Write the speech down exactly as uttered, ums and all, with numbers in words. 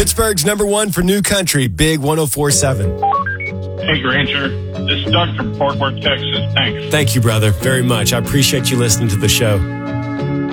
Pittsburgh's number one for new country, Big one oh four point seven. Hey, Granger. This is Doug from Fort Worth, Texas. Thanks. Thank you, brother, very much. I appreciate you listening to the show.